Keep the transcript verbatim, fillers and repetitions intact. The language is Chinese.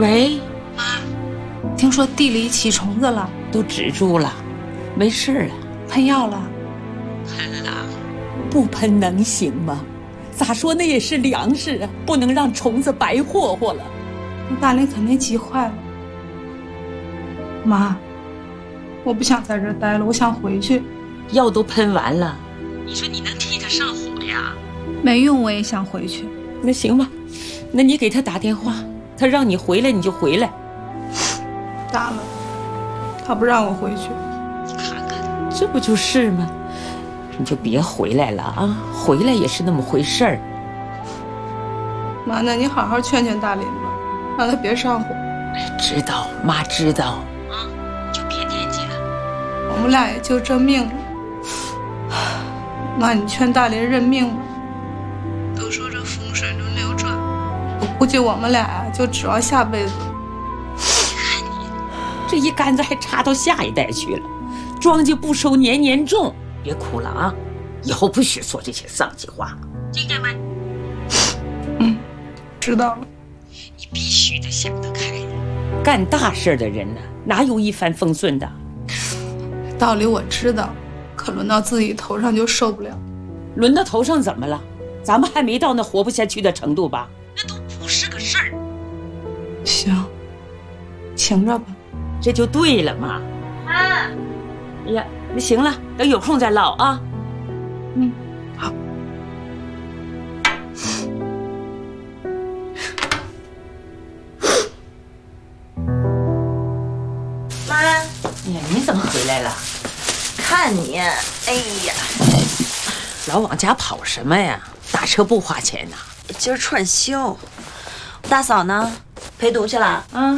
喂， 妈，听说地里起虫子了， 都止住了，没事了。 喷药了？ 喷了。不喷能行吗？咋说那也是粮食啊，不能让虫子白霍霍了。 大林肯定急坏了。妈，我不想在这儿待了，我想回去。 药都喷完了，你说你能替他上火呀？ 没用，我也想回去。 那行吧，那你给他打电话，他让你回来你就回来。 打了，他不让我回去。 你看看，这不就是吗？你就别回来了啊，回来也是那么回事儿。 妈，那你好好劝劝大林吧，让他别上火。 知道，妈知道。啊，你就别惦记了。 我们俩也就这命了。妈，你劝大林认命吧。都说这风水轮流转，我估计我们俩呀就指望下辈子。 你看你，这一竿子还插到下一代去了，庄稼不收年年种。别哭了啊，以后不许说这些丧气话，听见没？ 嗯，知道了。 你必须得想得开呀，干大事的人呢，哪有一帆风顺的？ 道理我知道，可轮到自己头上就受不了。 轮到头上怎么了？咱们还没到那活不下去的程度吧？那都不是个事儿。 行，请着吧。 这就对了嘛。啊，哎呀，那行了，等有空再唠啊。 嗯，好。 妈， 哎呀，你怎么回来了？ 看你，哎呀， 老往家跑什么呀？打车不花钱呐。 今儿串休。大嫂呢？陪读去了？ 啊，